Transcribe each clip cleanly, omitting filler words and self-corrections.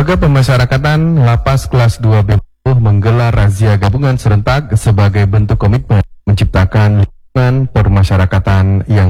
Lembaga Pemasyarakatan Lapas Kelas 2B menggelar razia gabungan serentak sebagai bentuk komitmen menciptakan lingkungan permasyarakatan yang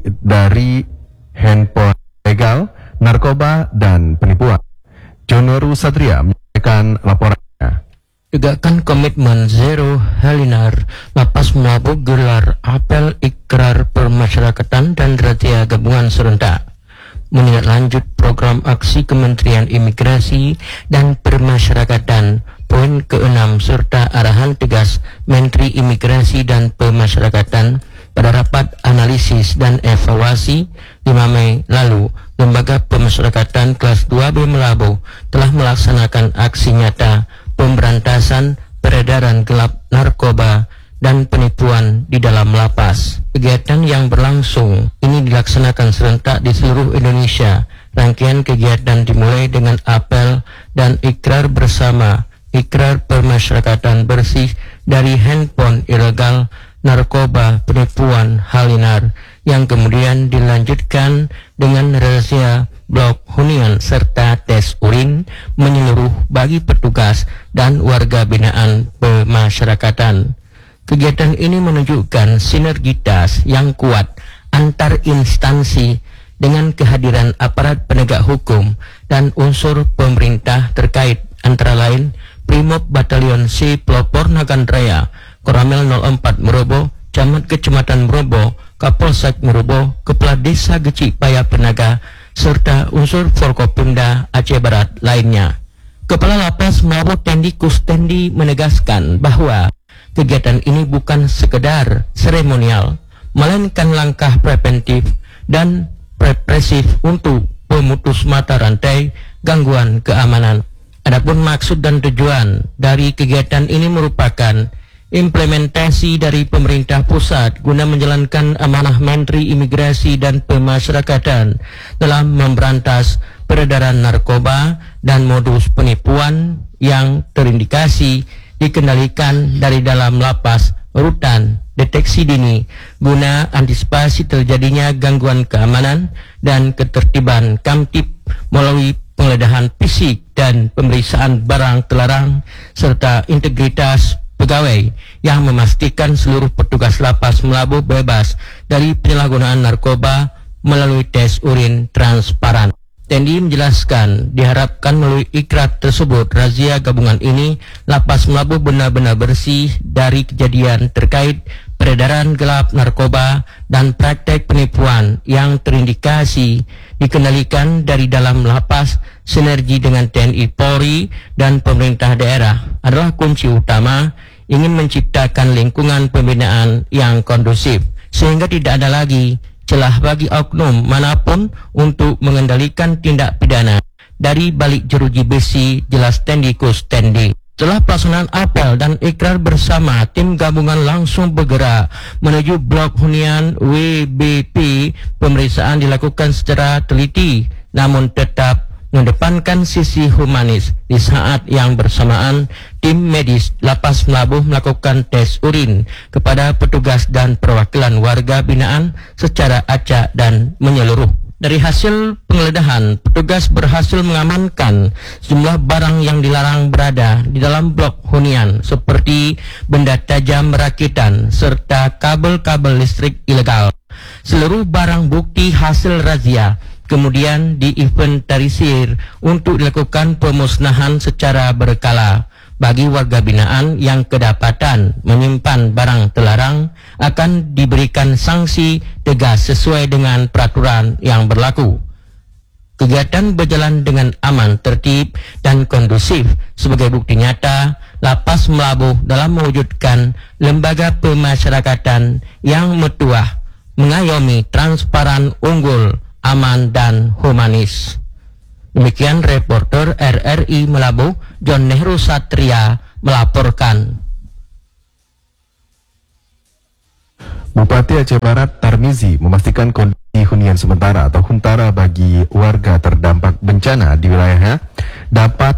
dari handphone legal, narkoba, dan penipuan. Jonoru Satria menyampaikan laporannya. Tegakkan komitmen Zero Halinar, Lapas Melabu gelar apel ikrar permasyarakatan dan razia gabungan serentak. Menindaklanjut program aksi Kementerian Imigrasi dan Permasyarakatan poin ke-6 serta arahan tegas Menteri Imigrasi dan Pemasyarakatan pada rapat analisis dan evaluasi 5 Mei lalu, Lembaga Pemasyarakatan Kelas 2B Melabu telah melaksanakan aksi nyata pemberantasan peredaran gelap narkoba dan penipuan di dalam lapas. Kegiatan yang berlangsung ini dilaksanakan serentak di seluruh Indonesia. Rangkaian kegiatan dimulai dengan apel dan ikrar bersama, ikrar permasyarakatan bersih dari handphone ilegal, narkoba, penipuan, halinar, yang kemudian dilanjutkan dengan razia blok hunian serta tes urin menyeluruh bagi petugas dan warga binaan pemasyarakatan. Kegiatan ini menunjukkan sinergitas yang kuat antar instansi dengan kehadiran aparat penegak hukum dan unsur pemerintah terkait, antara lain Primob Batalion C Pelopor Nagan Raya, Koramil 04 Merobo, Camat Kecamatan Merobo, Kapolsek Merobo, Kepala Desa Geci Paya Penaga, serta unsur Forkopimda Aceh Barat lainnya. Kepala Lapas Melabu Tendi Kustendi menegaskan bahwa kegiatan ini bukan sekedar seremonial, melainkan langkah preventif dan represif untuk pemutus mata rantai gangguan keamanan. Adapun maksud dan tujuan dari kegiatan ini merupakan implementasi dari pemerintah pusat guna menjalankan amanah Menteri Imigrasi dan Pemasyarakatan dalam memberantas peredaran narkoba dan modus penipuan yang terindikasi dikendalikan dari dalam lapas, rutan, deteksi dini, guna antisipasi terjadinya gangguan keamanan dan ketertiban Kamtib melalui penggeledahan fisik dan pemeriksaan barang terlarang serta integritas pegawai yang memastikan seluruh petugas lapas Melabu bebas dari penyalahgunaan narkoba melalui tes urin transparan. Tendi menjelaskan, diharapkan melalui ikrar tersebut, razia gabungan ini, Lapas Melabu benar-benar bersih dari kejadian terkait peredaran gelap narkoba dan praktek penipuan yang terindikasi dikendalikan dari dalam lapas. Sinergi dengan TNI Polri dan pemerintah daerah adalah kunci utama ingin menciptakan lingkungan pembinaan yang kondusif, sehingga tidak ada lagi celah bagi oknum manapun untuk mengendalikan tindak pidana. Dari balik jeruji besi, jelas Tendi Kustendi. Setelah pelaksanaan apel dan ikrar bersama, tim gabungan langsung bergerak menuju blok hunian WBP. Pemeriksaan dilakukan secara teliti, namun tetap mengedepankan sisi humanis. Di saat yang bersamaan, tim medis Lapas Melabu melakukan tes urin kepada petugas dan perwakilan warga binaan secara acak dan menyeluruh. Dari hasil penggeledahan, petugas berhasil mengamankan sejumlah barang yang dilarang berada di dalam blok hunian seperti benda tajam rakitan serta kabel-kabel listrik ilegal. Seluruh barang bukti hasil razia kemudian diinventarisir untuk dilakukan pemusnahan secara berkala. Bagi warga binaan yang kedapatan menyimpan barang terlarang akan diberikan sanksi tegas sesuai dengan peraturan yang berlaku. Kegiatan berjalan dengan aman, tertib, dan kondusif. Sebagai bukti nyata, Lapas Melabu dalam mewujudkan lembaga pemasyarakatan yang metuah, mengayomi, transparan, unggul, aman, dan humanis. Demikian reporter RRI Melabu, Jonoru Satria melaporkan. Bupati Aceh Barat Tarmizi memastikan kondisi hunian sementara atau huntara bagi warga terdampak bencana di wilayahnya dapat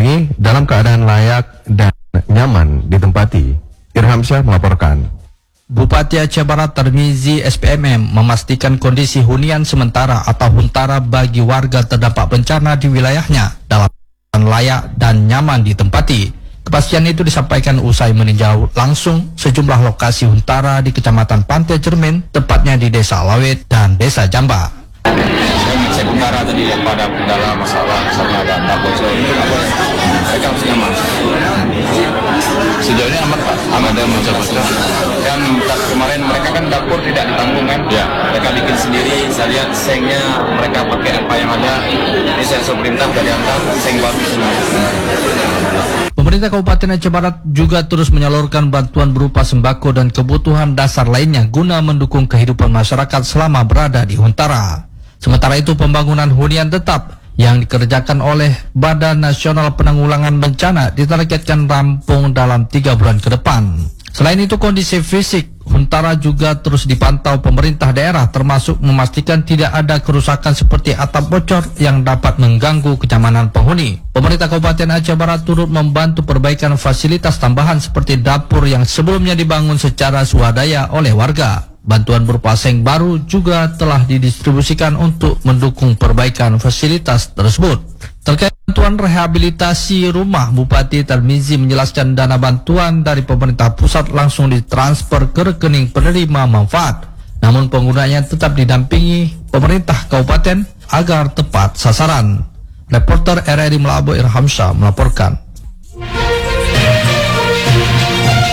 dalam keadaan layak dan nyaman ditempati. Irham Syah melaporkan. Bupati Aceh Barat Tarmizi SPMM memastikan kondisi hunian sementara atau huntara bagi warga terdampak bencana di wilayahnya dalam layak dan nyaman ditempati. Kepastian itu disampaikan usai meninjau langsung sejumlah lokasi huntara di Kecamatan Pantai Cermin, tepatnya di Desa Lawet dan Desa Jamba. Sementara tadi pada kendala masalah misalnya ada tanah bocor itu mereka harus nyaman. Sejauh ini aman Pak, aman dan bocor-bocor. Dan kemarin mereka kan dapur tidak ditanggung kan, ya. Mereka bikin sendiri. Saya lihat sengnya mereka pakai apa yang ada. Ini saya perintah dari antar seng baru semua. Pemerintah Kabupaten Aceh Barat juga terus menyalurkan bantuan berupa sembako dan kebutuhan dasar lainnya guna mendukung kehidupan masyarakat selama berada di huntara. Sementara itu pembangunan hunian tetap yang dikerjakan oleh Badan Nasional Penanggulangan Bencana ditargetkan rampung dalam 3 bulan ke depan. Selain itu kondisi fisik huntara juga terus dipantau pemerintah daerah, termasuk memastikan tidak ada kerusakan seperti atap bocor yang dapat mengganggu kenyamanan penghuni. Pemerintah Kabupaten Aceh Barat turut membantu perbaikan fasilitas tambahan seperti dapur yang sebelumnya dibangun secara swadaya oleh warga. Bantuan berupa seng baru juga telah didistribusikan untuk mendukung perbaikan fasilitas tersebut. Terkait bantuan rehabilitasi rumah, Bupati Tarmizi menjelaskan dana bantuan dari pemerintah pusat langsung ditransfer ke rekening penerima manfaat. Namun penggunanya tetap didampingi pemerintah kabupaten agar tepat sasaran. Reporter RRI Melabo Irhamsyah melaporkan.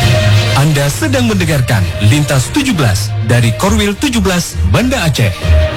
Anda sedang mendengarkan Lintas 17 dari Korwil 17 Banda Aceh.